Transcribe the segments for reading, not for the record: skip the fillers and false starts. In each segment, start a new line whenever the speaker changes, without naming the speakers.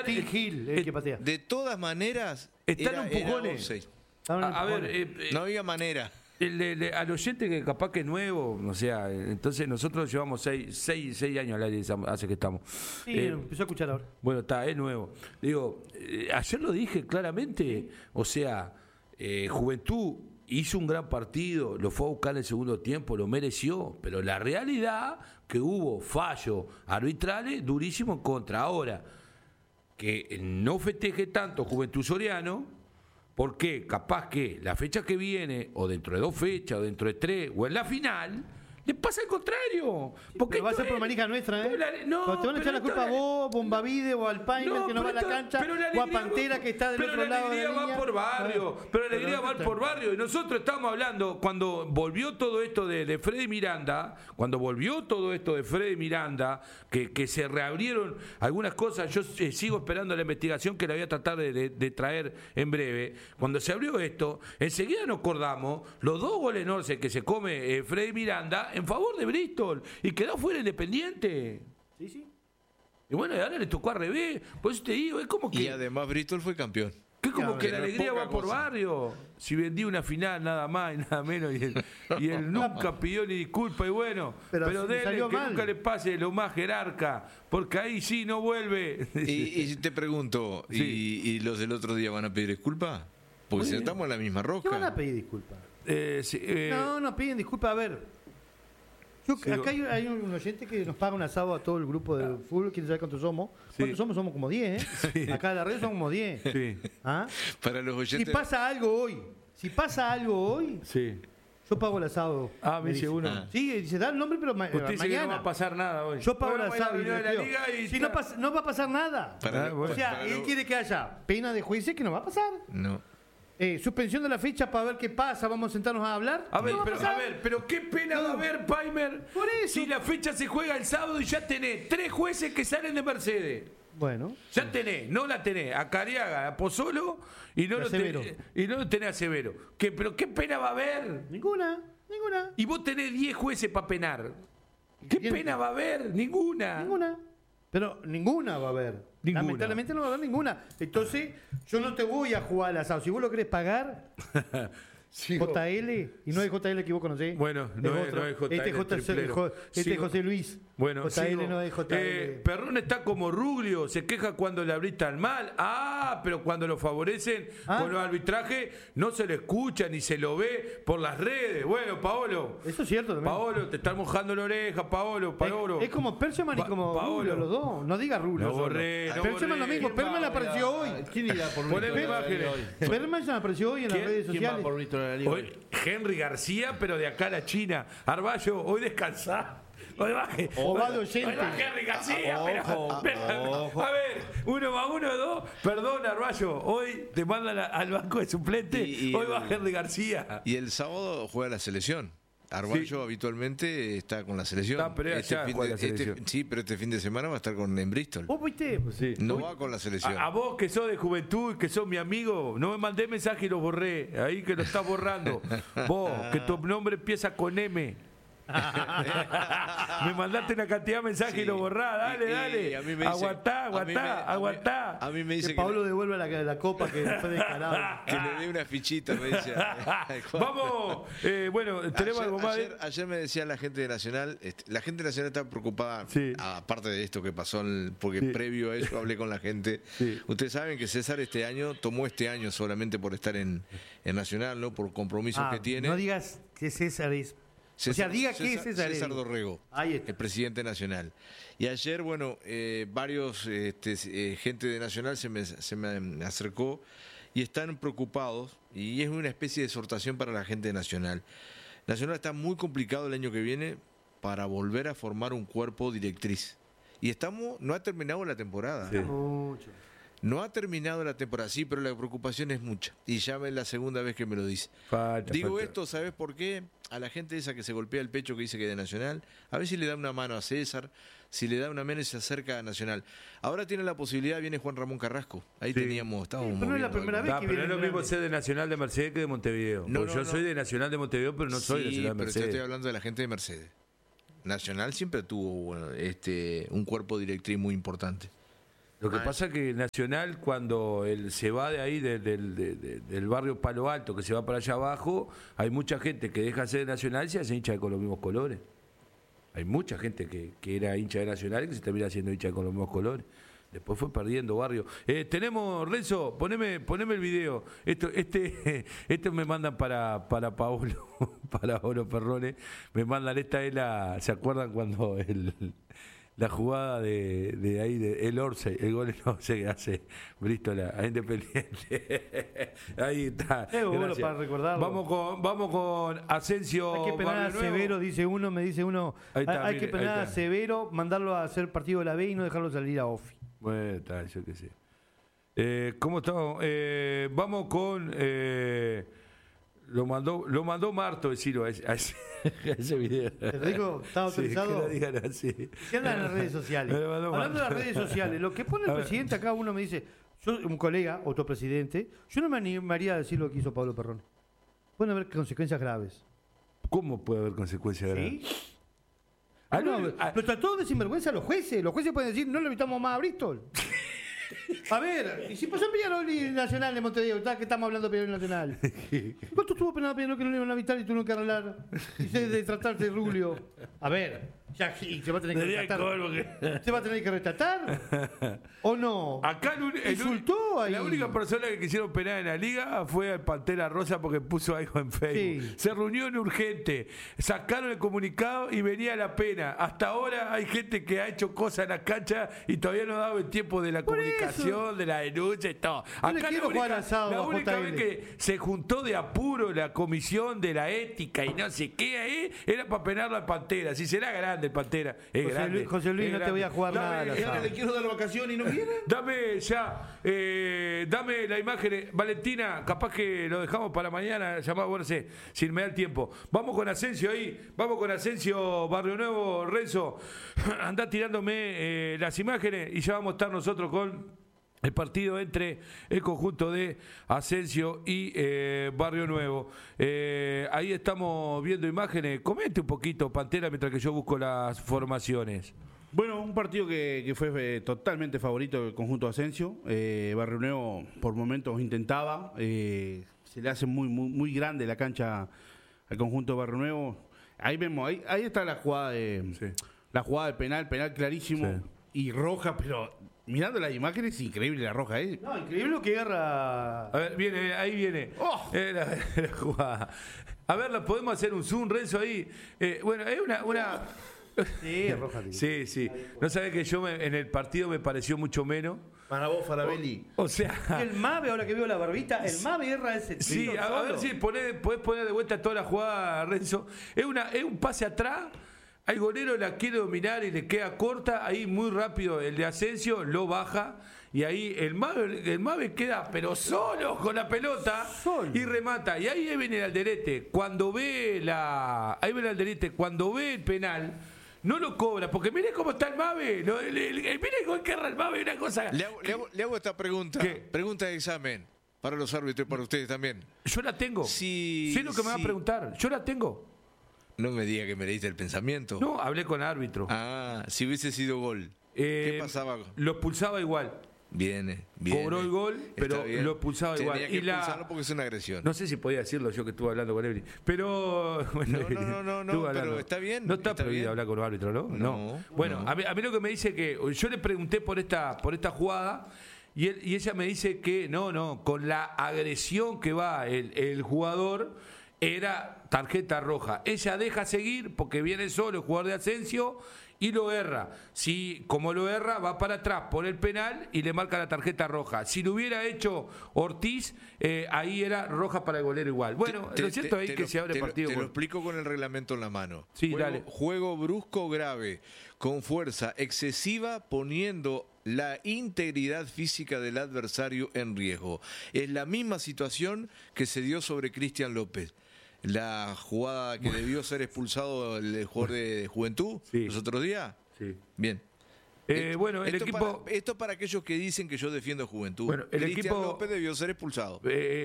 Agustín Gil, el que patea.
De todas maneras,
están
era
empujones.
offside.
A ver,
No había manera.
al oyente que capaz que es nuevo, o sea, entonces nosotros llevamos 6 años al aire, hace que estamos.
Sí, empezó a escuchar ahora.
Bueno, es nuevo. Digo, ayer lo dije claramente, o sea, Juventud hizo un gran partido, lo fue a buscar en el segundo tiempo, lo mereció, pero la realidad que hubo fallos arbitrales durísimos en contra. Ahora, que no festeje tanto Juventud Soriano, porque capaz que la fecha que viene, o dentro de 2 fechas, o dentro de 3, o en la final, le pasa el contrario. Porque
Pero va a ser por manija nuestra, ¿eh? Cuando te van a echar la culpa a vos, Bombavide, o al Paine, que no va a la cancha, o a Pantera, que está del otro lado de la línea.
Pero la alegría va por barrio. Y nosotros estamos hablando, cuando volvió todo esto de Freddy Miranda, que se reabrieron algunas cosas, yo sigo esperando la investigación que la voy a tratar de traer en breve. Cuando se abrió esto, enseguida nos acordamos los 2 goles en once que se come Freddy Miranda en favor de Bristol y quedó fuera Independiente.
Sí.
Y bueno, ahora le tocó al revés. Por eso te digo, es como que.
Y además Bristol fue campeón.
Que como que la
no es
alegría
poca
va por
cosa.
barrio. Si vendí una final nada más y nada menos y él nunca pidió ni disculpa y bueno, pero dele
salió
que
mal.
nunca le pase lo más jerarca, porque ahí sí no vuelve.
Y te pregunto,
Sí.
¿y los del otro día van a pedir disculpas? Porque si estamos en la misma
¿Qué van a
rosca.
pedir disculpas?
Sí,
No piden disculpas. A ver, acá hay un oyente que nos paga un asado a todo el grupo de fútbol. ¿Quién sabe cuántos somos?
Sí.
¿Cuántos somos? Somos como 10, ¿eh? Acá en la red somos como 10.
Sí,
¿Ah?
Para los
Si
oyentes.
pasa algo hoy,
sí.
yo pago el asado.
Me dice uno.
Ah.
Sí, dice, da el nombre, pero
Usted dice que no va
mañana.
a pasar nada hoy.
Yo pago el
Bueno,
asado.
la
Y
reunión de la
digo,
liga y
si
está.
no va a pasar nada.
Bueno.
O sea,
para
él
lo-
quiere que haya pena de juicio que no va a pasar.
No.
Suspensión de la fecha para ver qué pasa. Vamos a sentarnos a hablar.
A ver,
No va
pero,
pasar.
pero qué pena va a haber, Paimer,
Por eso.
si la fecha se juega el sábado y ya tenés 3 jueces que salen de Mercedes.
Bueno.
Ya no la tenés a Cariaga, a Pozzolo y no,
Y a
lo
Severo.
tenés a Severo. ¿Pero qué pena va a haber?
Ninguna.
Y vos tenés 10 jueces para penar. ¿Qué
¿Quién?
pena va a haber? Ninguna.
Pero ninguna va a haber.
Ninguna.
Lamentablemente no va a haber ninguna. Entonces, yo no te voy a jugar al asado. Si vos lo querés pagar,
Sigo.
JL, y no es JL que vos conocés.
Bueno, no es JL,
Este es
triplero.
este es
Sigo.
José Luis.
Bueno,
JL
sigo.
no es JL.
Perrón está como Ruglio, se queja cuando le arbitran mal. Pero cuando lo favorecen con los arbitrajes, no se lo escucha ni se lo ve por las redes. Bueno, Paolo.
Eso es cierto también.
Paolo, te están mojando la oreja, Paolo.
Es como Perseman y como
Paolo.
Rubio, los dos. No diga Rubio.
Lo
solo.
borré, lo
Perseman lo
borré.
mismo. Perman apareció hoy.
¿Quién irá por
Poneme
Bristol a la liga
imágenes.
hoy?
Perman ya apareció hoy en las
¿Quién?
redes
¿Quién va
sociales.
por Bristol a la liga
Hoy,
hoy?
Henry García, pero de acá a la China. Arballo, hoy descansá. Hoy baje.
O va de
Hoy
oyente.
va Henry García. pero-
ojo.
A ver, 1+1=2. Perdón, Arballo. Hoy te mandan al banco de suplente.
Y
Hoy va Henry García.
Y el sábado juega la selección. Arballo
Sí.
habitualmente está con la selección.
Está, pero allá
fin
juega
de-
la selección.
sí, pero este fin de semana va a estar en Bristol.
¿Vos viste?
Sí.
No va con la selección.
A vos que sos de Juventud y que sos mi amigo, no me mandé mensaje y lo borré. Ahí que lo estás borrando. Vos, que tu nombre empieza con M. Me mandaste una cantidad de mensajes y lo borrás. Dale.
a mí me dice-
Aguantá.
A mí me
Que
dice
Pablo devuelva la copa que fue descarado.
que le dé una fichita, me dice.
Vamos, bueno, tenemos algo más.
Ayer me decía la gente de Nacional, la gente de Nacional está preocupada,
Sí.
aparte de esto que pasó, porque
Sí.
previo a eso hablé con la gente.
Sí.
Ustedes saben que César tomó este año solamente por estar en Nacional, ¿no? Por compromisos que tiene.
No digas que César es. O sea, diga que es César.
César Dorrego,
Ahí está.
el presidente nacional. Y ayer, bueno, varios gente de Nacional se me acercó y están preocupados, y es una especie de exhortación para la gente de Nacional. Nacional está muy complicado el año que viene para volver a formar un cuerpo directriz. Y no ha terminado la temporada.
Mucho.
No ha terminado la temporada, sí, pero la preocupación es mucha. Y ya es la segunda vez que me lo dice. Digo esto, ¿sabes por qué? A la gente esa que se golpea el pecho que dice que es de Nacional, a ver si le da una mano a César, si le da una mano y se acerca a Nacional. Ahora tiene la posibilidad, viene Juan Ramón Carrasco. Ahí estábamos
pero no es la
moviendo
primera
algo.
vez que
Pero no es
viene
lo mismo
grande.
ser de Nacional de Mercedes que de Montevideo.
No,
Porque
no,
yo soy
no.
de Nacional de Montevideo, pero no soy de
Sí,
Nacional de
pero yo
Mercedes.
estoy hablando de la gente de Mercedes. Nacional siempre tuvo un cuerpo directriz muy importante.
Lo que pasa es que Nacional, cuando él se va de ahí, del barrio Palo Alto, que se va para allá abajo, hay mucha gente que deja de ser de Nacional y se hace hincha con los mismos colores. Hay mucha gente que era hincha de Nacional y que se termina haciendo hincha con los mismos colores. Después fue perdiendo barrio. Tenemos, Renzo, poneme el video. Esto me mandan para Paolo, para Paolo Perrone. Me mandan, esta es ¿se acuerdan cuando la jugada de ahí, el Orce, el gol en Orce que hace Bristol a Independiente? Ahí está.
Bueno, para recordarlo.
Vamos con Asensio.
Hay que penar a Severo, dice uno, me dice uno. Hay que penar a Severo, mandarlo a hacer partido de la B y no dejarlo salir a Ofi.
Bueno, está, yo qué sé. ¿Cómo estamos? Vamos con... Lo mandó Marto, decirlo a ese video.
Federico, ¿está autorizado?
Sí, que lo digan así.
¿Qué andan en las redes sociales? Hablando de las redes sociales, lo que pone el presidente acá, uno me dice, yo, un colega, otro presidente, yo no me animaría a decir lo que hizo Pablo Perrone. Pueden haber consecuencias graves.
¿Cómo puede haber consecuencias graves?
¿Sí? Lo trató de sinvergüenza a los jueces. Los jueces pueden decir, no lo invitamos más a Bristol. A ver, y si pasó en Peñarol Nacional de Montevideo, que estamos hablando de Peñarol Nacional. ¿Cuánto estuvo penado Peñarol que no le iban a invitar y tuvieron que arreglar? Y de tratarse de Rubio. A ver, ya se va a tener que retratar. ¿Se va a tener que retratar? ¿O no?
Acá
insultó ahí.
La única persona que quisieron penar en la liga fue al Pantera Rosa porque puso algo en Facebook. Sí. Se reunió en urgente, sacaron el comunicado y venía la pena. Hasta ahora hay gente que ha hecho cosas en la cancha y todavía no ha dado el tiempo de la comunicación, de la denuncia y todo. Acá la única vez que se juntó de apuro la comisión de la ética y no sé qué ahí era para penarlo al Pantera. Si será grande el Pantera, es grande.
José Luis, no
grande.
te voy a jugar nada.
Le quiero dar vacación y no viene.
Dame ya, dame la imagen, Valentina, capaz que lo dejamos para mañana, llamado, bueno, sé, si me da el tiempo. Vamos con Asensio ahí, vamos con Asensio, Barrio Nuevo, Renzo, andá tirándome las imágenes y ya vamos a estar nosotros con el partido entre el conjunto de Asensio y Barrio Nuevo. Ahí estamos viendo imágenes. Comente un poquito, Pantera, mientras que yo busco las formaciones.
Bueno, un partido que fue totalmente favorito del conjunto de Asensio. Barrio Nuevo por momentos intentaba. Se le hace muy grande la cancha al conjunto de Barrio Nuevo. Ahí vemos, ahí está la jugada de penal clarísimo. Sí. Y roja, pero mirando las imágenes, increíble la roja.
No, increíble lo que agarra.
A ver, ahí viene.
Oh.
La jugada. A ver, ¿podemos hacer un zoom, Renzo, ahí? Bueno, es una...
Sí, roja.
Sí. No sabés que yo en el partido me pareció mucho menos.
Para vos, Farabelli.
O sea...
El Mave, ahora que veo la barbita, el Mave erra ese tiro.
Sí, a ver si podés poner de vuelta toda la jugada, Renzo. Es un pase atrás. El golero la quiere dominar y le queda corta. Ahí muy rápido el de Asensio lo baja. Y ahí el Mave queda pero solo con la pelota y remata. Y ahí viene el Alderete. Cuando ve el penal, no lo cobra, porque mire cómo está el Mave. Mire cómo que erra el Mave, una cosa.
Le hago esta pregunta.
¿Qué?
Pregunta de examen para los árbitros y para ustedes también.
Yo la tengo. Sé lo que me va a preguntar. Yo la tengo.
No me diga que me leíste el pensamiento.
No, hablé con el árbitro.
Si hubiese sido gol, ¿qué pasaba?
Lo expulsaba igual.
Viene.
Cobró el gol, pero lo expulsaba igual.
Tenía que expulsarlo porque es una agresión.
No sé si podía decirlo yo que estuve hablando con Ebri. Pero... Bueno,
no, pero está bien.
No está prohibido hablar con los árbitros, ¿no? No. Bueno, no. A mí lo que me dice que... Yo le pregunté por esta jugada y ella me dice que no, con la agresión que va el jugador... Era tarjeta roja. Ella deja seguir porque viene solo el jugador de Asensio y lo erra. Si como lo erra, va para atrás, pone el penal y le marca la tarjeta roja. Si lo hubiera hecho Ortiz, ahí era roja para el golero igual. Bueno, lo cierto es que se abre partido.
Te lo explico con el reglamento en la mano.
Sí, dale.
Juego brusco grave, con fuerza excesiva, poniendo la integridad física del adversario en riesgo. Es la misma situación que se dio sobre Cristian López. La jugada que debió ser expulsado el jugador de Juventud los otros días.
Sí.
Bien.
Bueno, el equipo...
Esto para aquellos que dicen que yo defiendo Juventud.
Bueno, el
Cristian
equipo...
López debió ser expulsado.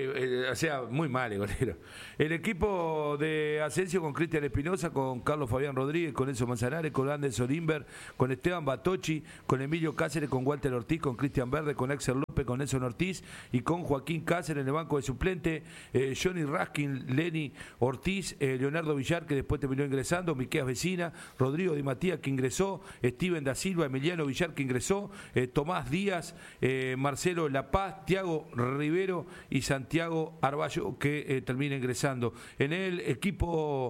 O sea, muy mal el golero. El equipo de Asensio con Cristian Espinosa, con Carlos Fabián Rodríguez, con Enzo Manzanares, con Anderson Inver, con Esteban Batochi, con Emilio Cáceres, con Walter Ortiz, con Cristian Verde, con Axel López, con Nelson Ortiz y con Joaquín Cáceres en el banco de suplente, Johnny Raskin, Lenny Ortiz, Leonardo Villar, que después terminó ingresando, Miqueas Vecina, Rodrigo Di Matías, que ingresó, Steven da Silva, Emiliano Villar, que ingresó, Tomás Díaz, Marcelo La Paz, Tiago Rivero y Santiago Arballo, que termina ingresando. En el equipo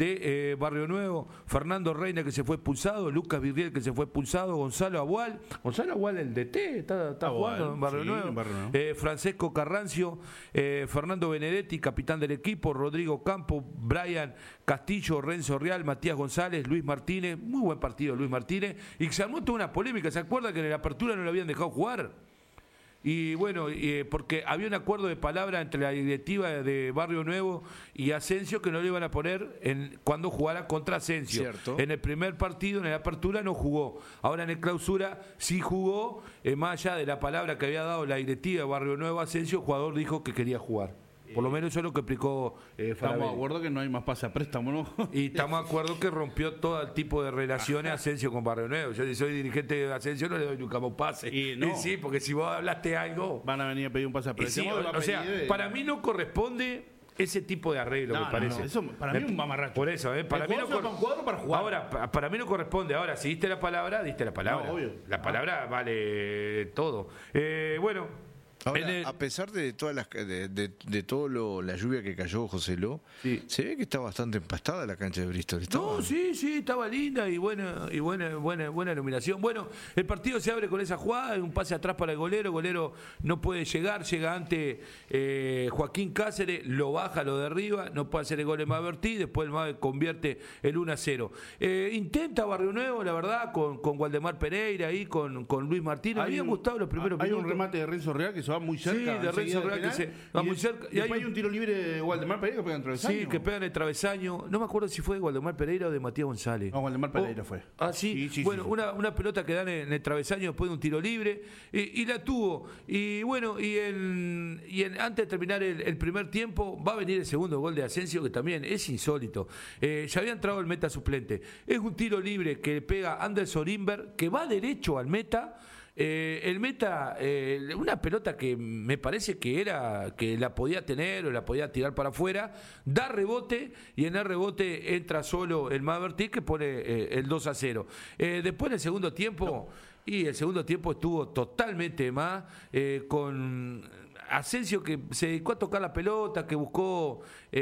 de Barrio Nuevo, Fernando Reina, que se fue expulsado, Lucas Virriel, que se fue expulsado, Gonzalo Agual, el DT, está jugando en Barrio Nuevo, Francesco Carrancio, Fernando Benedetti, capitán del equipo, Rodrigo Campo, Brian Castillo, Renzo Real, Matías González, Luis Martínez, muy buen partido Luis Martínez, y se armó toda una polémica. ¿Se acuerda que en la apertura no lo habían dejado jugar? Y bueno, porque había un acuerdo de palabra entre la directiva de Barrio Nuevo y Asensio que no le iban a poner cuando jugara contra Asensio.
Cierto.
En el primer partido, en la apertura, no jugó. Ahora en el clausura sí jugó, más allá de la palabra que había dado la directiva de Barrio Nuevo a Asensio, el jugador dijo que quería jugar. Por lo menos eso es lo que explicó
Estamos de acuerdo que no hay más pase a préstamo, ¿no?
Y estamos de acuerdo que rompió todo el tipo de relaciones Asensio con Barrio Nuevo. Yo si soy dirigente de Asensio no le doy nunca un pase.
Y no.
Sí, porque si vos hablaste algo...
Van a venir a pedir un pase a préstamo.
Sí, o sea, para mí no corresponde ese tipo de arreglo, me parece.
No, eso para mí es un mamarracho.
Por eso, para mí no
corresponde para jugar.
Ahora, para mí no corresponde. Ahora, si diste la palabra, diste la palabra.
No, obvio.
La palabra vale todo. Bueno...
Ahora, a pesar de todas de todo la lluvia que cayó, José Lo,
sí,
se ve que está bastante empastada la cancha de Bristol.
No, sí, estaba linda y buena iluminación. Bueno, el partido se abre con esa jugada, un pase atrás para el golero no puede llegar, llega ante Joaquín Cáceres, lo baja, lo derriba, no puede hacer el gol de Mavertí, después el Mave convierte el 1-0. Intenta Barrio Nuevo, la verdad, con Waldemar Pereira ahí, con Luis Martínez. Me habían gustado los primeros minutos.
Hay un remate de Renzo Real que se va muy cerca.
Sí, de Renzo Real que se va muy cerca.
Y después hay un tiro libre de Waldemar Pereira que pega en el travesaño.
Sí, que pega en el travesaño. No me acuerdo si fue de Waldemar Pereira o de Matías González.
No, Waldemar Pereira fue.
Ah, sí. Bueno, una pelota que dan en el travesaño después de un tiro libre y la tuvo. Y bueno, antes de terminar el primer tiempo va a venir el segundo gol de Asensio, que también es insólito. Ya había entrado el meta suplente. Es un tiro libre que pega Anderson Inver, que va derecho al meta. El meta, una pelota que me parece que la podía tener o la podía tirar para afuera, da rebote y en el rebote entra solo el Mavertí que pone el 2-0. Después en el segundo tiempo, y el segundo tiempo estuvo totalmente más con Asensio, que se dedicó a tocar la pelota, que buscó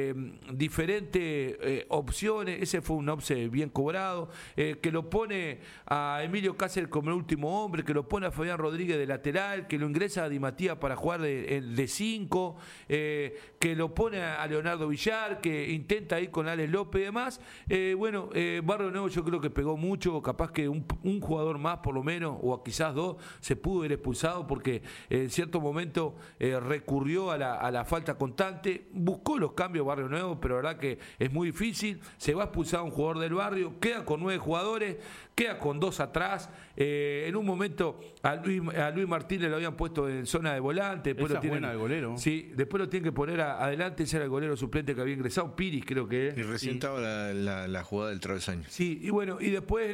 diferentes opciones. Ese fue un offset bien cobrado, que lo pone a Emilio Cáceres como el último hombre, que lo pone a Fabián Rodríguez de lateral, que lo ingresa a Di Matías para jugar de 5, que lo pone a Leonardo Villar, que intenta ir con Alex López y demás. Barrio Nuevo yo creo que pegó mucho, capaz que un jugador más por lo menos, o quizás dos, se pudo ir expulsado porque en cierto momento recurrió a la falta constante, buscó los cambios Barrio Nuevo, pero la verdad que es muy difícil. Se va a expulsar un jugador del Barrio, queda con 9 jugadores, queda con 2 atrás. En un momento a Luis Martínez lo habían puesto en zona de volante. Después
Esa buena de golero.
Sí, después lo tienen que poner adelante. Ese era el golero suplente que había ingresado, Piris creo que es.
Y recién estaba la jugada del travesaño.
Sí, y bueno, y después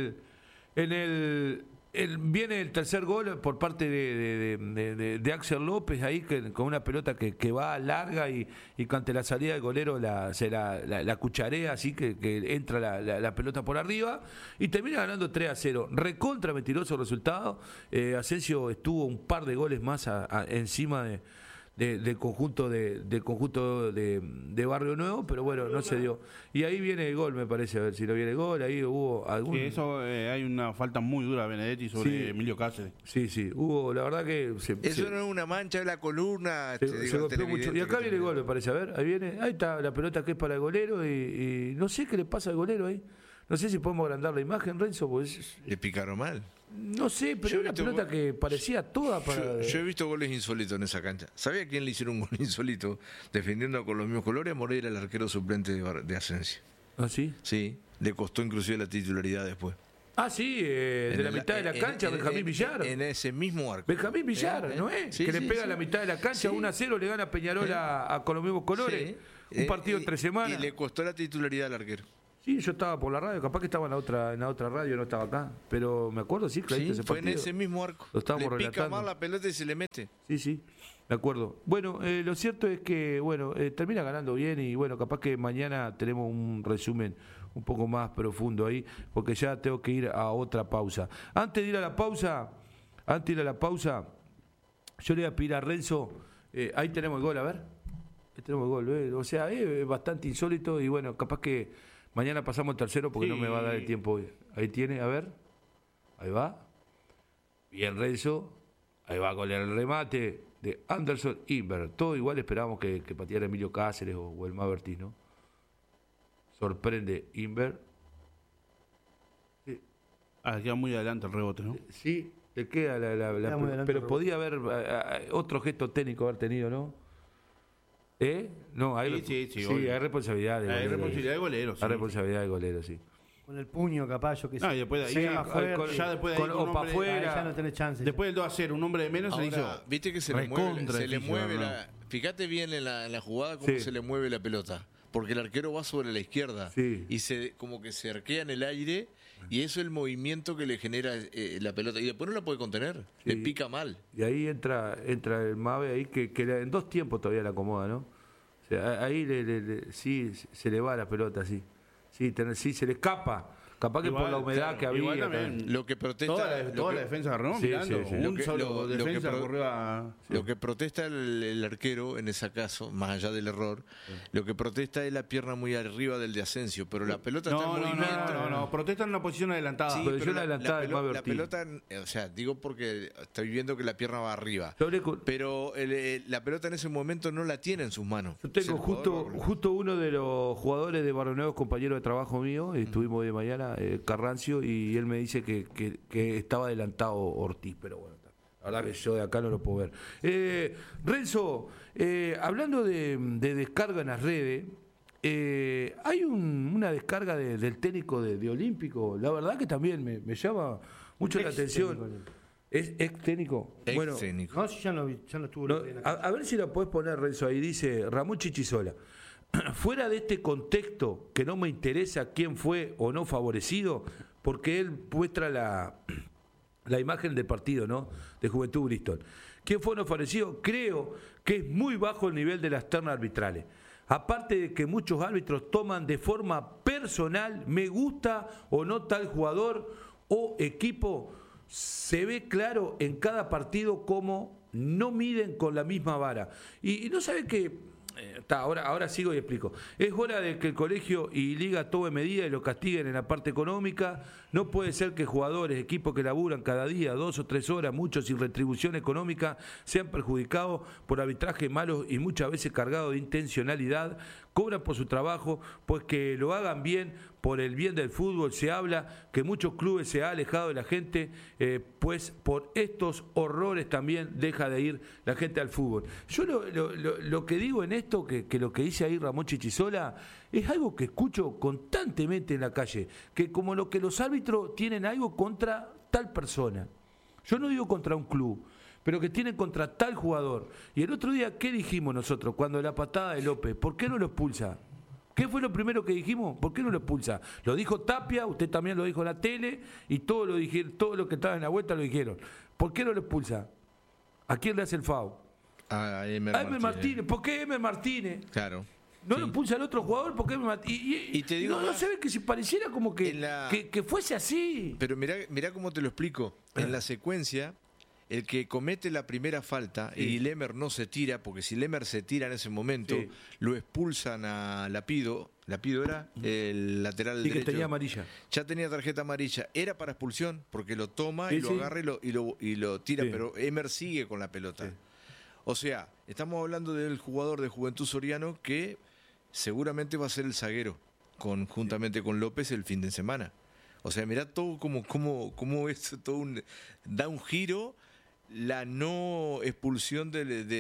viene el tercer gol por parte de Axel López ahí, con una pelota que va larga y que ante la salida del golero se la cucharea, así que entra la pelota por arriba y termina ganando 3-0. Recontra mentiroso resultado. Asensio estuvo un par de goles más encima del conjunto de Barrio Nuevo, pero bueno, no se dio. Y ahí viene el gol, me parece, a ver si lo viene el gol. Ahí hubo algún...
Sí, eso hay una falta muy dura de Benedetti sobre Emilio Cáceres.
Sí, hubo, la verdad que...
Eso no es una mancha de la columna.
Se golpeó mucho. Y acá viene el gol, me parece, a ver, ahí está la pelota que es para el golero y no sé qué le pasa al golero ahí. No sé si podemos agrandar la imagen, Renzo, pues...
Le picaron mal.
No sé, pero era una pelota que parecía toda para...
Yo he visto goles insólitos en esa cancha. ¿Sabía quién le hicieron un gol insólito defendiendo con los mismos colores? Moreira, el arquero suplente de Asensio.
¿Ah, sí?
Sí, le costó inclusive la titularidad después.
Ah, sí, de la mitad de la cancha, Benjamín Villar.
En ese mismo arco.
Benjamín Villar, ¿no es?
Sí,
que le
sí,
pega
sí.
la mitad de la cancha, 1-0, le gana a Peñarol con los mismos colores.
Sí.
Un partido entre semanas.
Y le costó la titularidad al arquero.
Sí, yo estaba por la radio, capaz que estaba en la otra radio, no estaba acá. Pero me acuerdo, sí, clarito
Sí,
ese
fue
partido.
en ese mismo arco.
Lo estábamos
le pica
relatando.
más la pelota y se le mete.
Sí, de acuerdo. Bueno, lo cierto es que, bueno, termina ganando bien y, bueno, capaz que mañana tenemos un resumen un poco más profundo ahí, porque ya tengo que ir a otra pausa. Antes de ir a la pausa, yo le voy a pedir a Renzo, ahí tenemos el gol, a ver. Ahí tenemos el gol, o sea, es bastante insólito y, bueno, capaz que mañana pasamos el tercero porque no me va a dar el tiempo hoy. Ahí tiene, a ver. Ahí va. Bien, Renzo. Ahí va con el remate de Anderson Inver. Todo igual esperábamos que pateara Emilio Cáceres o el Mavertí, ¿no? Sorprende Inver. Sí,
Queda muy adelante el rebote, ¿no?
sí le queda
Queda muy adelante
pero
el
podía haber otro gesto técnico haber tenido, ¿no? No, hay,
Sí,
hay responsabilidad de
Hay
golero.
responsabilidad de golero, sí.
Hay responsabilidad de golero, sí.
Con el puño, capaz, yo que sé.
No, y después de ahí,
Sea más fuerte.
ya después de ahí,
Con-
con un
o pa'
hombre-
afuera.
Ahí ya no tenés chance.
Después del 2-0, un hombre de menos se le hizo.
Ahora, viste que se le
recontra
mueve
difícil,
la... Fíjate bien en la jugada cómo
Sí.
se le mueve la pelota. Porque el arquero va sobre la izquierda.
Sí.
Y como que se arquea en el aire. Y eso es el movimiento que le genera la pelota. Y después no la puede contener.
Sí.
Le pica mal.
Y ahí entra el Mave ahí que en 2 tiempos todavía la acomoda, ¿no? O sea, ahí sí se le va la pelota, sí. Sí, se le escapa. Capaz que
Igual,
por la humedad
claro,
que había.
igual también.
Lo que protesta...
Toda la defensa agarró
Sí,
mirando.
sí, sí.
Un
Lo que-
solo
lo que
defensa
pro-
corrió a...
Lo que protesta el arquero en ese caso, más allá del error, lo que protesta es la pierna muy arriba del de Asensio, pero la pelota está en movimiento.
No. Protestan en una posición adelantada.
Sí,
Posición
pero
adelantada del Mavi
la
Ortiz.
pelota, o sea, digo porque estoy viendo que la pierna va arriba.
Yo hablé con-
Pero la pelota en ese momento no la tiene en sus manos.
Yo
Es
tengo
el jugador,
justo uno de los jugadores de Barrio Nuevo, compañero de trabajo mío, estuvimos hoy de mañana, Carrancio, y él me dice que estaba adelantado Ortiz, pero bueno, la verdad que yo de acá no lo puedo ver. Renzo, hablando de descarga en las redes, hay una descarga del técnico de Olímpico, la verdad que también me llama mucho la
Ex
atención.
técnico.
¿Es ex técnico? Bueno,
técnico.
No, si ya no estuvo.
no, a ver si la podés poner, Renzo, ahí dice Ramón Chichisola. Fuera de este contexto, que no me interesa quién fue o no favorecido, porque él muestra la imagen del partido, ¿no? De Juventud Bristol. ¿Quién fue o no favorecido? Creo que es muy bajo el nivel de las ternas arbitrales. Aparte de que muchos árbitros toman de forma personal, me gusta o no tal jugador o equipo, se ve claro en cada partido cómo no miden con la misma vara. Y no sabe que... Ahora sigo y explico. Es hora de que el colegio y liga tome medidas y lo castiguen en la parte económica. No puede ser que jugadores, equipos que laburan cada día 2 o 3 horas, muchos sin retribución económica, sean perjudicados por arbitraje malos y muchas veces cargados de intencionalidad. Cobran por su trabajo, pues que lo hagan bien por el bien del fútbol. Se habla que muchos clubes se han alejado de la gente, pues por estos horrores también deja de ir la gente al fútbol. Yo lo que digo en esto, que lo que dice ahí Ramón Chichisola, es algo que escucho constantemente en la calle, que como lo que los árbitros tienen algo contra tal persona. Yo no digo contra un club, pero que tienen contra tal jugador. Y el otro día, ¿qué dijimos nosotros cuando la patada de López? ¿Por qué no lo expulsa? ¿Qué fue lo primero que dijimos? ¿Por qué no lo expulsa? Lo dijo Tapia, usted también lo dijo en la tele, y todos los que estaban en la vuelta lo dijeron. ¿Por qué no lo expulsa? ¿A quién le hace el FAU?
A Emer
A Emer Martínez. ¿Por qué Emer Martínez?
Claro.
No
Sí.
lo expulsa al otro jugador, ¿por qué Emer Martínez?
Y te digo
no
más,
se ve que si pareciera como
en la-
que fuese así.
Pero mirá cómo te lo explico. En la secuencia, el que comete la primera falta y Lemer no se tira, porque si Lemer se tira en ese momento,
Sí.
lo expulsan a Lapido. Lapido era el lateral
Sí, que
derecho.
tenía amarilla.
Ya tenía tarjeta amarilla. Era para expulsión, porque lo toma y
Sí,
lo
sí.
agarra y lo tira,
Sí.
pero Emer sigue con la pelota.
Sí.
O sea, estamos hablando del jugador de Juventud Soriano que seguramente va a ser el zaguero, juntamente con López el fin de semana. O sea, mirá todo como es todo da un giro la no expulsión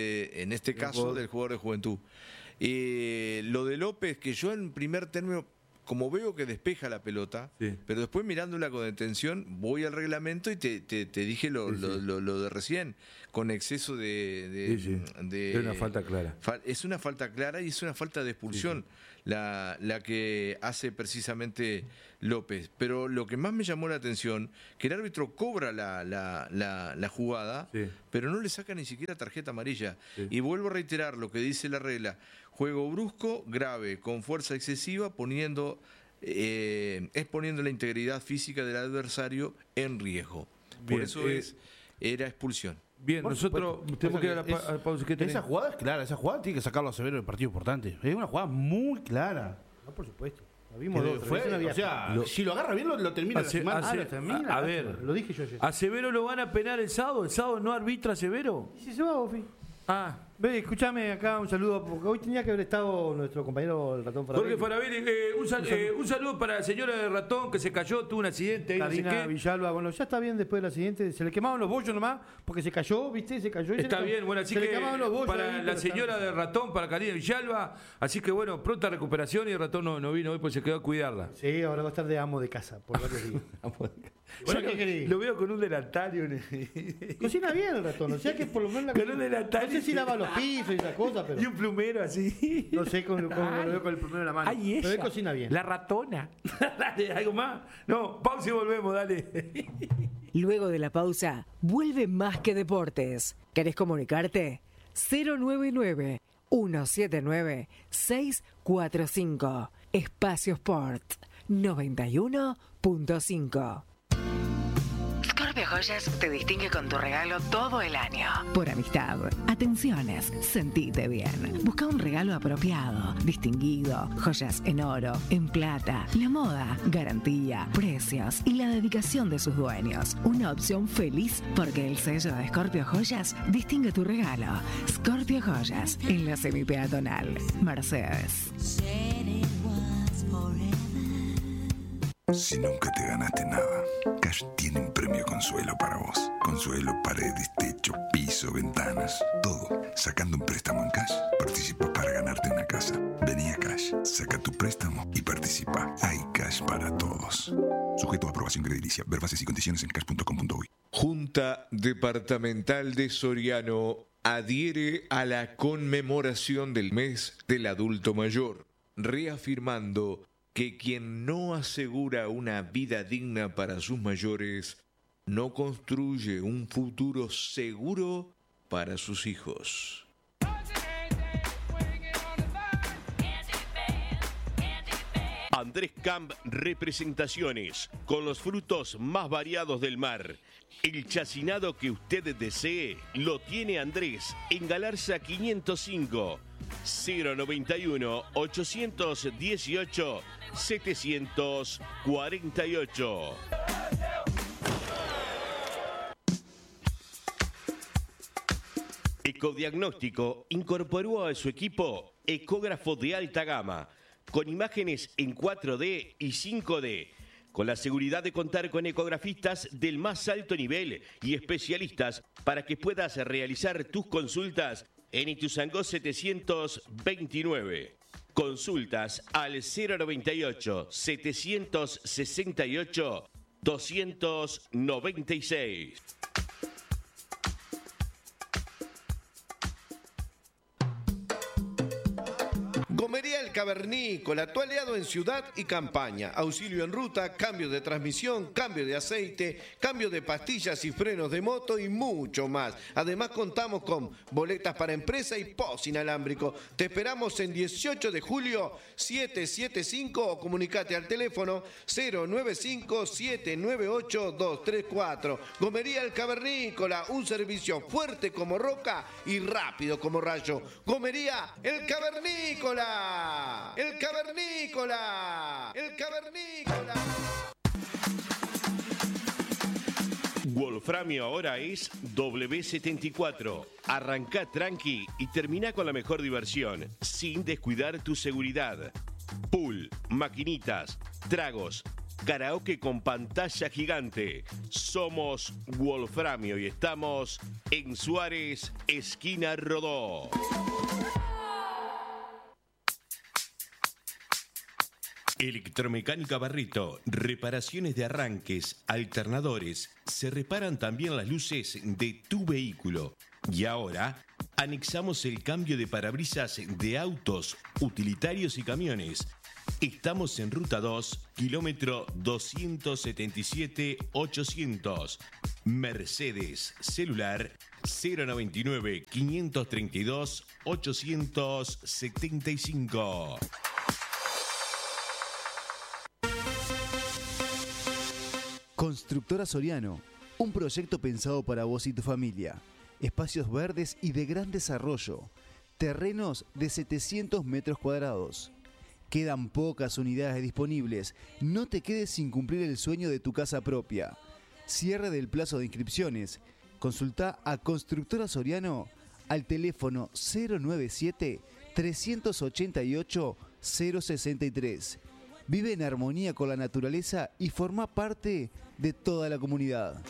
en este caso del jugador de Juventud. Lo de López, que yo en primer término como veo que despeja la pelota, pero después mirándola con detención, voy al reglamento y te dije lo de recién, con exceso de
es una falta clara.
Es una falta clara y es una falta de expulsión la que hace precisamente López. Pero lo que más me llamó la atención, que el árbitro cobra la jugada, pero no le saca ni siquiera tarjeta amarilla. Y vuelvo a reiterar lo que dice la regla: juego brusco, grave, con fuerza excesiva, exponiendo la integridad física del adversario en riesgo. Por eso era expulsión.
Bien, nosotros tenemos que ir a la pausa.
Esa jugada es clara, esa jugada tiene que sacarlo a Severo del partido importante. Es una jugada muy clara.
No, por supuesto. Lo vimos si lo agarra bien, lo termina la semana.
A ver,
lo dije yo ayer.
¿A Severo lo van a penar el sábado? ¿El sábado no arbitra Severo?
¿Y si se va, Bofi? Ve, escúchame acá un saludo, porque hoy tenía que haber estado nuestro compañero el Ratón Farabelli.
Jorge Farabelli, un saludo para la señora del Ratón que se cayó, tuvo un accidente.
Karina no sé Villalba, bueno, ya está bien después del accidente, se le quemaban los bollos nomás, porque se cayó, ¿viste? Se cayó.
Está bien, bueno, así que para
ahí,
la señora del Ratón, para Karina Villalba, así que bueno, pronta recuperación y el Ratón no vino hoy, pues se quedó a cuidarla.
Sí, ahora va a estar de amo de casa por varios días.
Bueno, lo veo con un delantario.
Cocina bien el Ratón, o sea que por lo menos
con un delantario.
No sé si lava los pisos y esas cosas, pero...
Y un plumero así.
No sé cómo lo veo con el plumero en la mano.
Ay,
pero él cocina bien.
La ratona. Dale, ¿algo más? No, pausa y volvemos, dale.
Luego de la pausa, vuelve Más que Deportes. ¿Querés comunicarte? 099-179-645. Espacio Sport 91.5. Scorpio Joyas te distingue con tu regalo todo el año. Por amistad, atenciones, sentite bien. Busca un regalo apropiado, distinguido, joyas en oro, en plata, la moda, garantía, precios y la dedicación de sus dueños. Una opción feliz porque el sello de Scorpio Joyas distingue tu regalo. Scorpio Joyas, en la semipeatonal. Mercedes.
Si nunca te ganaste nada, Cash tiene un premio Consuelo para vos. Consuelo, paredes, techo, piso, ventanas, todo. Sacando un préstamo en Cash, participas para ganarte una casa. Vení a Cash, saca tu préstamo y participa. Hay Cash para todos. Sujeto a aprobación crediticia. Ver bases y condiciones en cash.com.uy.
Junta Departamental de Soriano adhiere a la conmemoración del mes del adulto mayor, reafirmando que quien no asegura una vida digna para sus mayores no construye un futuro seguro para sus hijos.
Andrés Camp Representaciones, con los frutos más variados del mar. El chacinado que usted desee lo tiene Andrés en Galarza 505 091 818 748. Ecodiagnóstico incorporó a su equipo ecógrafo de alta gama, con imágenes en 4D y 5D, con la seguridad de contar con ecografistas del más alto nivel y especialistas para que puedas realizar tus consultas en Ituzaingó 729. Consultas al 098-768-296.
Gomería El Cavernícola, tu aliado en ciudad y campaña. Auxilio en ruta, cambio de transmisión, cambio de aceite, cambio de pastillas y frenos de moto y mucho más. Además contamos con boletas para empresa y POS inalámbrico. Te esperamos en 18 de julio 775 o comunicate al teléfono 095-798-234. Gomería El Cavernícola, un servicio fuerte como roca y rápido como rayo. Gomería El Cavernícola. El Cavernícola. El Cavernícola.
Wolframio ahora es W74. Arrancá tranqui y termina con la mejor diversión, sin descuidar tu seguridad. Pool, maquinitas, tragos, karaoke con pantalla gigante. Somos Wolframio y estamos en Suárez, esquina Rodó. Electromecánica Barreto, reparaciones de arranques, alternadores, se reparan también las luces de tu vehículo. Y ahora, anexamos el cambio de parabrisas de autos, utilitarios y camiones. Estamos en Ruta 2, kilómetro 277-800. Mercedes, celular 099-532-875.
Constructora Soriano, un proyecto pensado para vos y tu familia. Espacios verdes y de gran desarrollo. Terrenos de 700 metros cuadrados. Quedan pocas unidades disponibles. No te quedes sin cumplir el sueño de tu casa propia. Cierre del plazo de inscripciones. Consulta a Constructora Soriano al teléfono 097-388-063. Vive en armonía con la naturaleza y forma parte de toda la comunidad.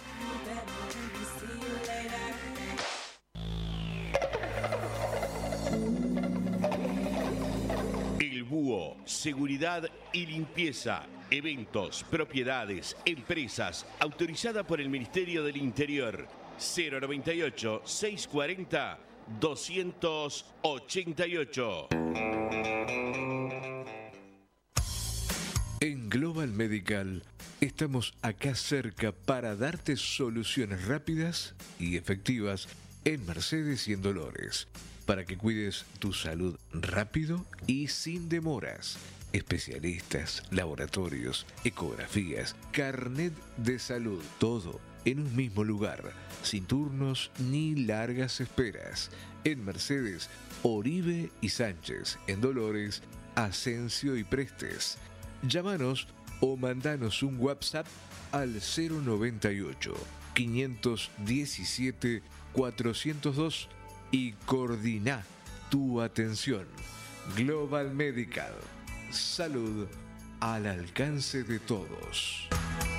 El Búho, seguridad y limpieza, eventos, propiedades, empresas, autorizada por el Ministerio del Interior. 098-640-288.
En Global Medical estamos acá cerca para darte soluciones rápidas y efectivas en Mercedes y en Dolores, para que cuides tu salud rápido y sin demoras. Especialistas, laboratorios, ecografías, carnet de salud, todo en un mismo lugar, sin turnos ni largas esperas. En Mercedes, Oribe y Sánchez. En Dolores, Asensio y Prestes. Llámanos o mandanos un WhatsApp al 098-517-402 y coordina tu atención. Global Medical. Salud al alcance de todos.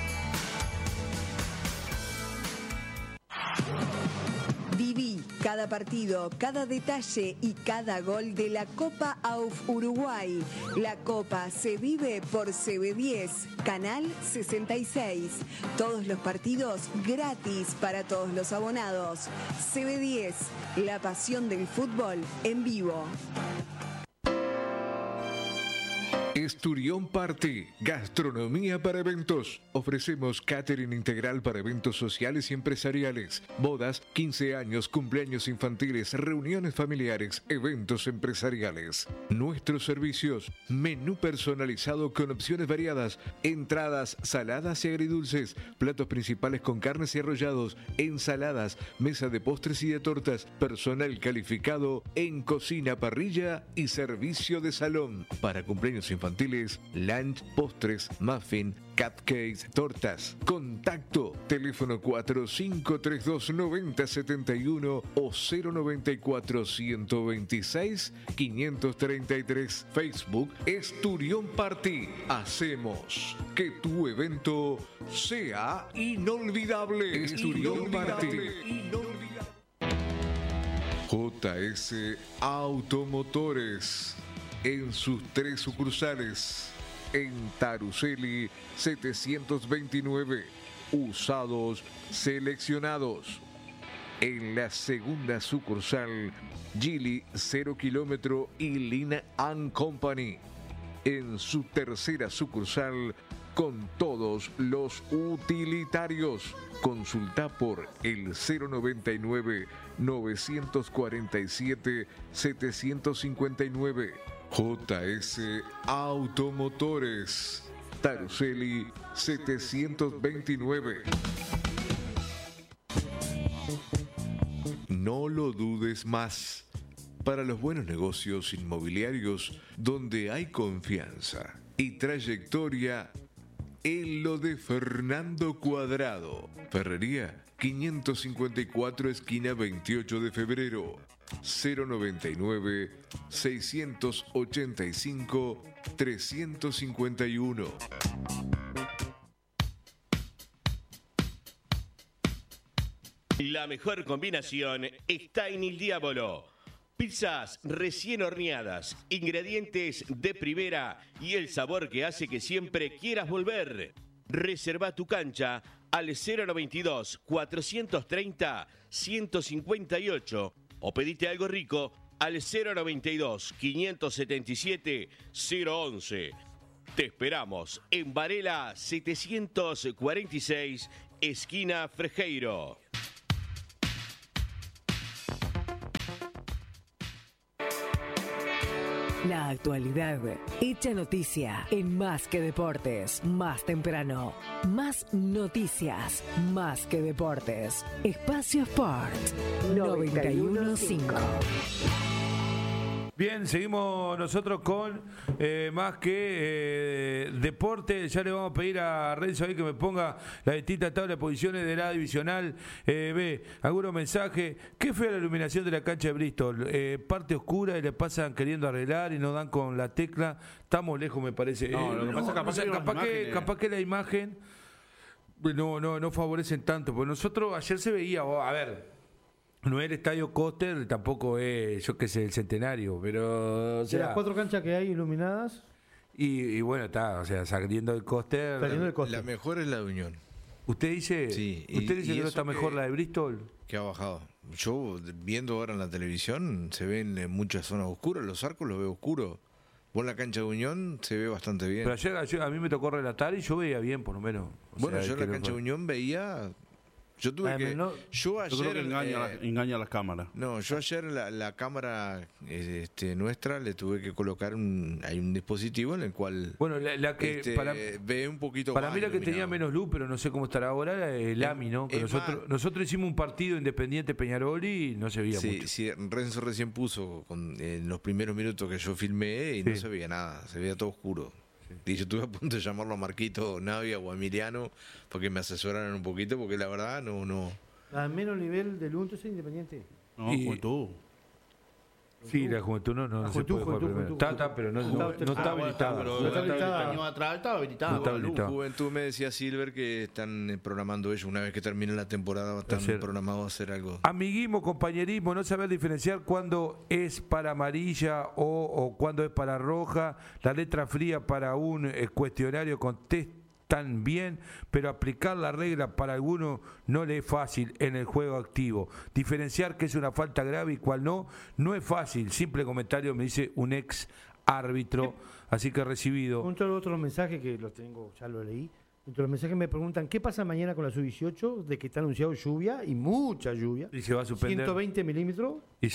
Viví cada partido, cada detalle y cada gol de la Copa AUF Uruguay. La Copa se vive por CB10, Canal 66. Todos los partidos gratis para todos los abonados. CB10, la pasión del fútbol en vivo.
Esturión Party, gastronomía para eventos. Ofrecemos catering integral para eventos sociales y empresariales, bodas, 15 años, cumpleaños infantiles, reuniones familiares, eventos empresariales. Nuestros servicios: menú personalizado con opciones variadas, entradas, saladas y agridulces, platos principales con carnes y arrollados, ensaladas, mesa de postres y de tortas, personal calificado en cocina, parrilla y servicio de salón. Para cumpleaños infantiles, lunch, postres, muffin, cupcakes, tortas. Contacto: teléfono 4532-9071 o 094-126-533. Facebook Esturión Party. Hacemos que tu evento sea inolvidable. Esturión Party. JS Automotores. En sus 3 sucursales, en Taruseli 729, usados seleccionados. En la segunda sucursal, Gili 0 kilómetro y Lina & Company. En su tercera sucursal, con todos los utilitarios. Consulta por el 099-947-759. JS Automotores, Taruseli 729. No lo dudes más. Para los buenos negocios inmobiliarios donde hay confianza y trayectoria, en lo de Fernando Cuadrado. Ferrería 554, esquina 28 de febrero. 099-685-351.
La mejor combinación está en Il Diavolo. Pizzas recién horneadas, ingredientes de primera y el sabor que hace que siempre quieras volver. Reserva tu cancha al 092-430-158 o pedite algo rico al 092-577-011. Te esperamos en Varela 746, esquina Frejeiro.
La actualidad hecha noticia en Más que Deportes, más temprano, más noticias, Más que Deportes. Espacio Sport 91.5.
Bien, seguimos nosotros con Más que Deporte. Ya le vamos a pedir a Renzo ahí que me ponga la distinta tabla de posiciones de la divisional B. Algunos mensajes. Qué fea la iluminación de la cancha de Bristol. Parte oscura y le pasan queriendo arreglar y no dan con la tecla. Estamos lejos, me parece.
No, lo que pasa es
capaz que la imagen no favorecen tanto. Porque nosotros ayer se veía, a ver. No es el Estadio Coster, tampoco es, yo qué sé, el Centenario, pero... O sea,
de las 4 canchas que hay iluminadas...
Y bueno, está, o sea, saliendo del Coster...
La mejor es la de Unión.
¿Usted dice,
sí,
¿usted dice que no está mejor la de Bristol?
Que ha bajado. Yo, viendo ahora en la televisión, se ven muchas zonas oscuras, los arcos los veo oscuros. Vos en la cancha de Unión se ve bastante bien.
Pero ayer a mí me tocó relatar y yo veía bien, por lo menos.
Bueno, yo en la cancha de Unión veía... Yo tuve que...
Yo creo que engaña a las cámaras.
No, yo ayer la cámara nuestra le tuve que colocar hay un dispositivo en el cual...
Bueno, la que
ve un poquito
para
más
mí la que
iluminado.
tenía menos luz, pero no sé cómo estará ahora, el AMI, ¿no? Que nosotros hicimos un partido Independiente Peñarol y no se veía mucho.
Sí, Renzo recién puso en los primeros minutos que yo filmé y no se veía nada, se veía todo oscuro. Y yo estuve a punto de llamarlo a Marquito Navia o a Emiliano porque me asesoraran un poquito, porque la verdad no.
Al menos nivel de luz, entonces Independiente.
No, Juventud.
Sí, la Juventud no se puede jugar primero. Está, pero no está habilitada.
No está habilitada. Años atrás estaba habilitada.
No está habilitada.
Juventud me decía Silver que están programando ellos, una vez que termine la temporada, están programados a hacer algo.
Amiguismo, compañerismo, no saber diferenciar cuándo es para amarilla o cuándo es para roja, la letra fría para un cuestionario contestan bien, pero aplicar la regla para algunos no le es fácil en el juego activo. Diferenciar qué es una falta grave y cuál no es fácil. Simple comentario me dice un ex árbitro, así que recibido.
Otro mensaje que lo tengo, ya lo leí. Entre los mensajes me preguntan, ¿qué pasa mañana con la sub-18? De que está anunciado lluvia y mucha lluvia.
Y se va a suspender.
120 milímetros.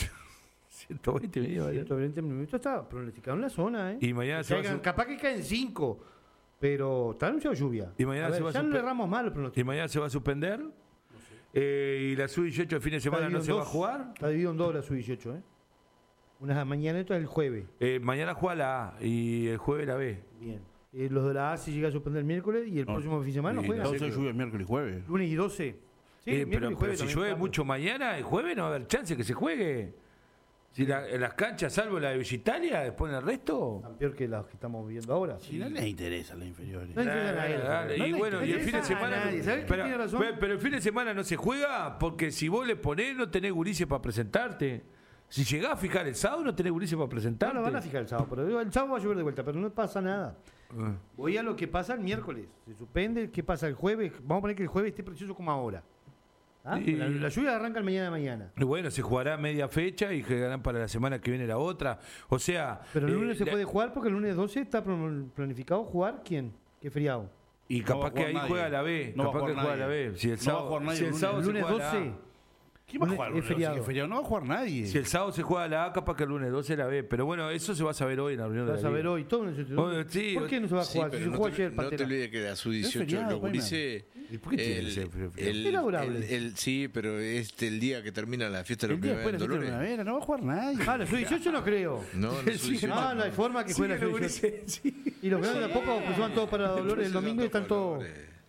120 milímetros.
120 milímetros está pronosticado en la zona, ¿eh?
Y mañana
capaz que caen 5. Pero está anunciado lluvia.
Y mañana
ya no le erramos mal el pronóstico.
¿Y mañana se va a suspender? No sé. ¿Y la sub-18 el fin de semana no se va a jugar?
Está dividido en 2 la sub-18, ¿eh? Una mañana y otra el jueves.
Mañana juega la A y el jueves la B.
Bien. Los de la A se llega a suspender el miércoles y el próximo fin de semana no juega.
Entonces lluvia miércoles y jueves.
Lunes y 12. Sí,
pero si llueve mucho mañana, el jueves no va a haber chance que se juegue. Si en las canchas, salvo la de Visitalia, después en el resto.
Tan peor que las que estamos viendo ahora.
Si no les interesa las inferiores.
No
y bueno, y el fin de semana. Pero el fin de semana no se juega porque si vos le ponés, no tenés gurises para presentarte. Si llegás a fijar el sábado, no tenés gurises para presentarte.
No, van a fijar el sábado, pero el sábado va a llover de vuelta, pero no pasa nada. Voy a lo que pasa el miércoles. Se suspende, ¿qué pasa el jueves? Vamos a poner que el jueves esté precioso como ahora. La lluvia arranca el mañana.
Y bueno, se jugará media fecha y quedarán para la semana que viene la otra. O sea.
Pero el lunes se puede jugar porque el lunes 12 está planificado jugar. ¿Quién? ¿Qué feriado?
Y capaz que ahí juega la B. Capaz que juega la B. Si el sábado.
El lunes 12.
¿Quién va a jugar?
Es feriado.
No va a jugar nadie.
Si el sábado se juega la A, capaz que el lunes 12 la B. Pero bueno, eso se va a saber hoy en la reunión de la
Liga. Se va a saber hoy. Todo
sí,
¿Por qué no se va a jugar? Si se jugó ayer,
no te olvides que la sub-18 lo gurises.
¿Por qué tiene que ser
es laborable?
Sí, pero es el día que termina la fiesta de la primavera en Dolores.
No va a jugar nadie.
La sub-18 no creo.
No
no hay forma que juegue la sub-18. Y los grandes de a poco pues van todos para Dolores el domingo y están todos.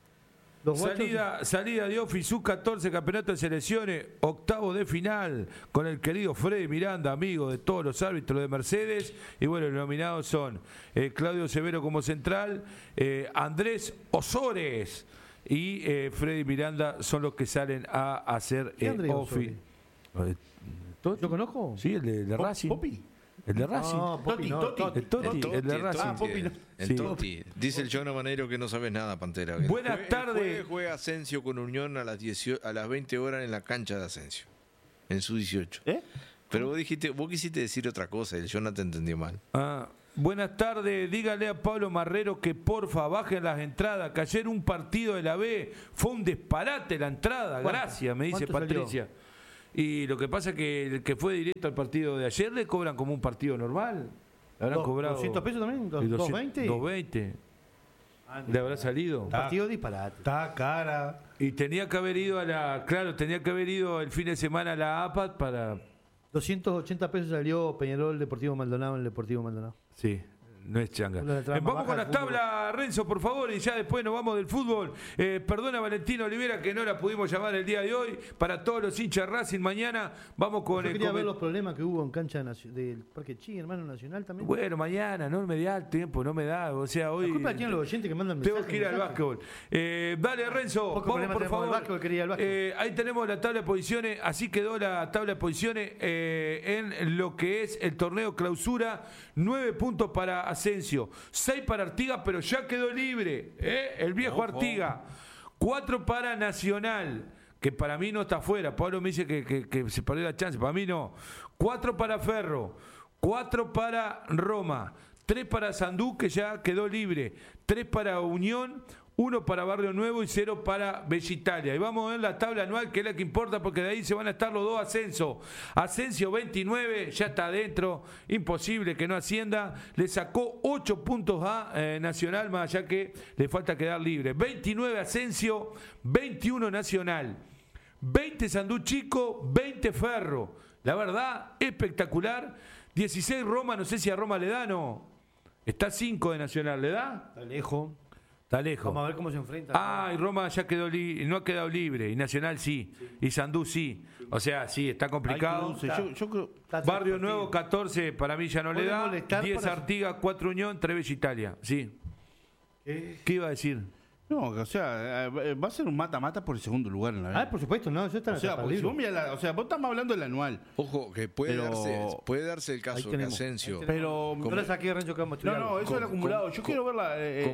Salida de Ofi, sub-14, campeonato de selecciones, octavo de final, con el querido Freddy Miranda, amigo de todos los árbitros de Mercedes. Y bueno, los nominados son Claudio Severo como central, Andrés Osores y Freddy Miranda son los que salen a hacer Ofi.
¿Yo conozco?
Sí, el de Racing.
¿Popi?
El de Racing.
No, Popi, no,
Totti.
El Totti, el de Racing.
Popi no.
El Totti. Dice el Jonah Maneiro que no sabes nada, Pantera.
Buenas tardes.
Juega Asensio con Unión a las 20 horas en la cancha de Asensio. En su 18. Pero vos quisiste decir otra cosa, el Jonah te entendió mal.
Buenas tardes, dígale a Pablo Marrero que porfa bajen las entradas, que ayer un partido de la B fue un disparate la entrada, gracias, me dice Patricia. Salió? Y lo que pasa es que el que fue directo al partido de ayer le cobran como un partido normal. Le habrán cobrado
¿200 pesos también? ¿220?
220. ¿Le habrá salido?
Partido disparate.
Está cara.
Y tenía que haber ido tenía que haber ido el fin de semana a la APAD para...
280 pesos salió Peñarol Deportivo Maldonado en el Deportivo Maldonado.
Sí, no es changa. Vamos con las tablas, Renzo, por favor, y ya después nos vamos del fútbol. Perdona, Valentina Olivera, que no la pudimos llamar el día de hoy. Para todos los hinchas Racing, mañana vamos con
Yo quería ver los problemas que hubo en cancha del Parque Chile, hermano Nacional también.
Bueno, mañana, no me da el tiempo, no me da. O sea, hoy.
La culpa tienen los oyentes que mandan mensajes.
Tengo que ir al básquetbol. Dale, Renzo, vamos, por favor. Ahí tenemos la tabla de posiciones. Así quedó la tabla de posiciones en lo que es el torneo clausura. 9 puntos para Asensio, 6 para Artigas, pero ya quedó libre, el viejo Artigas. 4 para Nacional, que para mí no está afuera. Pablo me dice que se perdió la chance, para mí no. 4 para Ferro, 4 para Roma, 3 para Sandú, que ya quedó libre, 3 para Unión, 1 para Barrio Nuevo y 0 para Bella Italia. Y vamos a ver la tabla anual, que es la que importa, porque de ahí se van a estar los dos ascensos. Asensio 29, ya está adentro, imposible que no ascienda. Le sacó 8 puntos a Nacional, más allá que le falta quedar libre. 29 Asensio, 21 Nacional, 20 Sandú Chico, 20 Ferro. La verdad, espectacular. 16 Roma, no sé si a Roma le da, no. Está 5 de Nacional, ¿le da?
Está lejos.
Está lejos.
Vamos a ver cómo se enfrenta.
Y Roma ya quedó no ha quedado libre. Y Nacional sí. Y Sandú sí. O sea, sí, está complicado.
Yo creo...
Barrio Nuevo 14, para mí ya no le da. 10 Artigas, 4 Unión, 3 Bella Italia. Sí. ¿Qué iba a decir?
No, o sea, va a ser un mata-mata por el segundo lugar en la vida.
Por supuesto, no, eso está en
la si vos mirás vos estamos hablando del anual.
Ojo, que puede darse el caso de Asensio.
Pero
no la saqué, Renzo, que vamos a estudiar.
No, eso es el acumulado. Yo quiero ver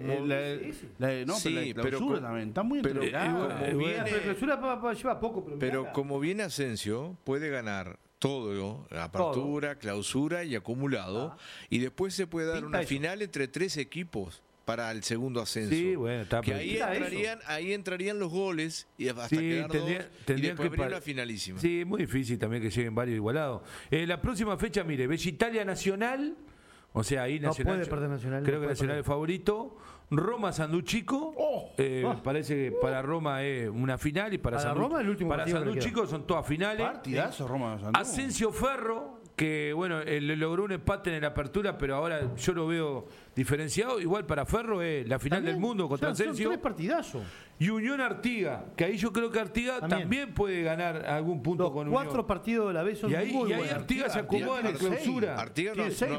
la clausura también. Está muy entregada.
La clausura lleva poco.
Pero como viene Asensio, puede ganar todo, apertura, clausura y acumulado. Y después se puede dar una final entre 3 equipos para el segundo ascenso.
Sí, bueno, está
que ahí entrarían los goles y hasta quedar dos, y después habría una finalísima.
Sí, muy difícil también que lleguen varios igualados. La próxima fecha, mire, Bella Italia Nacional, o sea, ahí Nacional.
No puede perder Nacional.
Creo que Nacional es favorito. Roma Sandú Chico. Parece que para Roma es una final y para
Roma el último.
Para Sandú Chico son todas finales.
Partidazo Roma Sandú.
Asensio Ferro, que bueno, le logró un empate en la apertura, pero ahora yo lo veo diferenciado. Igual para Ferro es la final del mundo contra Asensio.
Son 3 partidazos.
Y Unión Artigas, que ahí yo creo que Artigas también puede ganar algún punto con Unión.
4 partidos de la vez son muy buenos.
Y ahí Artigas se acomoda en la clausura.
Artigas no ha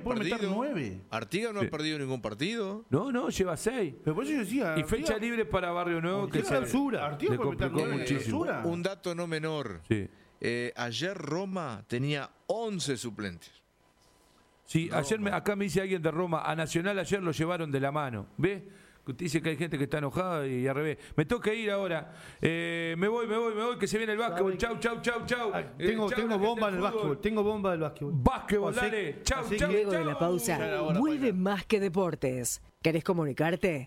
perdido ningún partido.
No, lleva 6.
Pero por eso yo decía,
y fecha libre para Barrio Nuevo, que se le complicó muchísimo.
Un dato no menor.
Sí.
Ayer Roma tenía 11 suplentes.
Sí, ayer acá me dice alguien de Roma, a Nacional ayer lo llevaron de la mano. ¿Ves? Usted dice que hay gente que está enojada y al revés. Me toca ir ahora. Me voy, que se viene el básquetbol. Chau.
Tengo bomba en el básquetbol. Tengo bomba del básquetbol.
Básquetbol, dale. Chau.
Luego de la pausa, vuelve Más que Deportes. ¿Querés comunicarte?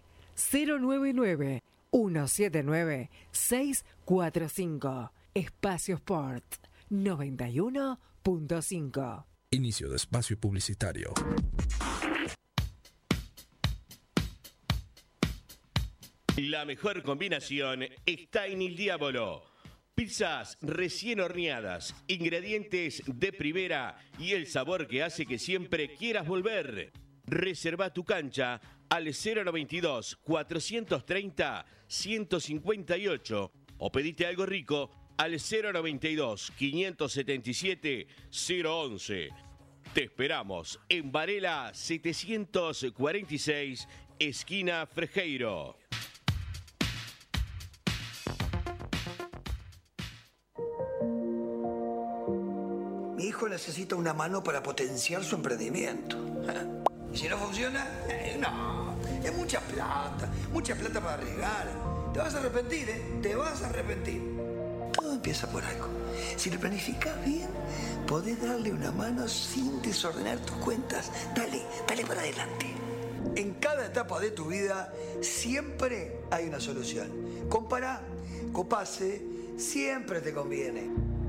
099-179-645. Espacio Sport 91.5.
Inicio de espacio publicitario.
La mejor combinación está en El Diablo. Pizzas recién horneadas, ingredientes de primera y el sabor que hace que siempre quieras volver. Reserva tu cancha al 092-430-158 o pedite algo rico al 092-577-011. Te esperamos en Varela 746, esquina Frejeiro.
Mi hijo Marco necesita una mano para potenciar su emprendimiento. Y si no funciona, no. Es mucha plata para arriesgar. Te vas a arrepentir, te vas a arrepentir. Todo empieza por algo. Si lo planificas bien, podés darle una mano sin desordenar tus cuentas. Dale para adelante. En cada etapa de tu vida siempre hay una solución. Compará, Copase, siempre te conviene.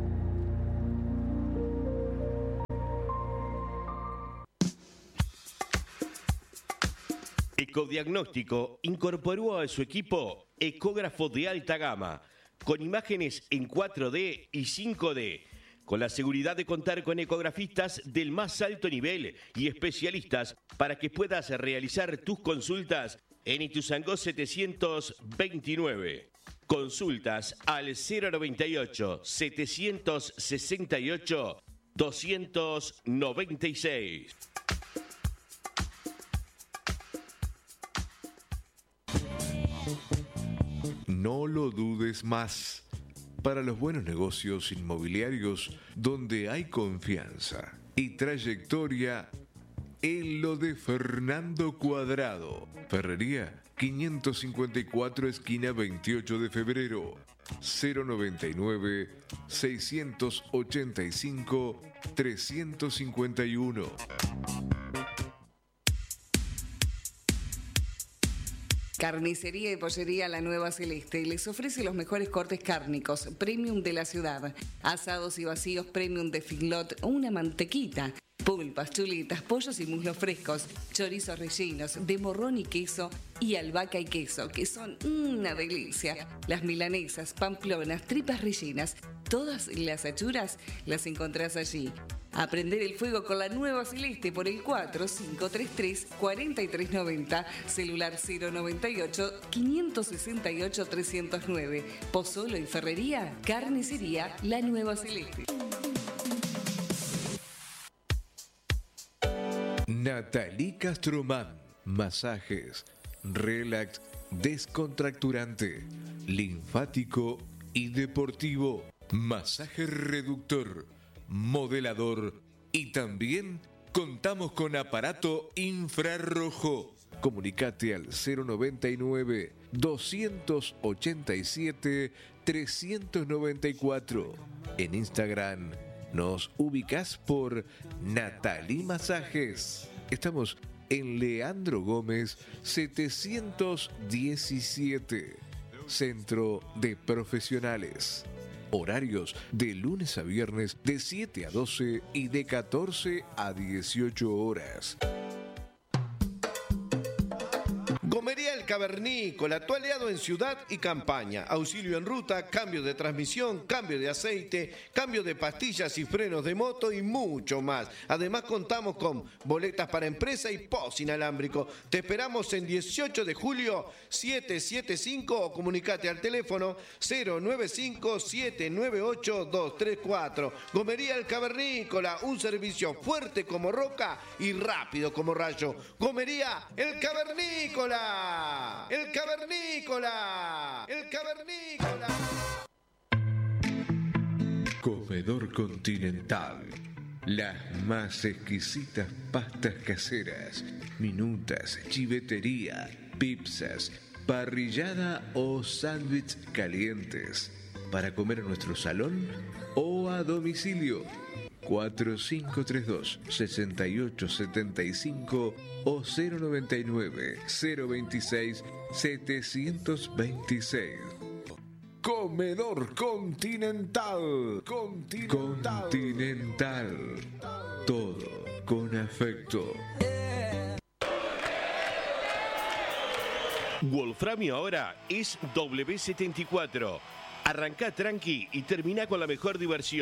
Ecodiagnóstico incorporó a su equipo ecógrafo de alta gama, con imágenes en 4D y 5D, con la seguridad de contar con ecografistas del más alto nivel y especialistas para que puedas realizar tus consultas en Ituzaingó 729. Consultas al 098 768 296.
No lo dudes más. Para los buenos negocios inmobiliarios donde hay confianza y trayectoria, en lo de Fernando Cuadrado. Ferrería 554 esquina 28 de febrero. 099 685 351.
Carnicería y Pollería La Nueva Celeste les ofrece los mejores cortes cárnicos, premium de la ciudad, asados y vacíos premium de Figlot, una mantequita, pulpas, chuletas, pollos y muslos frescos, chorizos rellenos de morrón y queso y albahaca y queso, que son una delicia. Las milanesas, pamplonas, tripas rellenas, todas las achuras las encontrás allí. A prender el fuego con La Nueva Celeste por el 4533-4390, celular 098-568-309. Pozzolo y Ferrería, Carnicería La Nueva Celeste.
Nathalie Castromán. Masajes, relax, descontracturante, linfático y deportivo. Masaje reductor, modelador y también contamos con aparato infrarrojo. Comunicate al 099 287 394. En Instagram nos ubicás por Nathalie Masajes. Estamos en Leandro Gómez 717, Centro de Profesionales. Horarios de lunes a viernes de 7 a 12 y de 14 a 18 horas.
Gomería El Cavernícola, tu aliado en ciudad y campaña. Auxilio en ruta, cambio de transmisión, cambio de aceite, cambio de pastillas y frenos de moto y mucho más. Además contamos con boletas para empresa y POS inalámbrico. Te esperamos en 18 de julio 775 o comunicate al teléfono 095-798-234. Gomería El Cavernícola, un servicio fuerte como roca y rápido como rayo. Gomería El Cavernícola. El Cavernícola. El Cavernícola.
Comedor Continental. Las más exquisitas pastas caseras, minutas, chivetería, pizzas, parrillada o sándwich calientes. Para comer en nuestro salón o a domicilio. 4532-6875 o 099-026-726. Comedor Continental. Continental. Todo con afecto.
Wolframio ahora es W74. Arrancá tranqui y termina con la mejor diversión.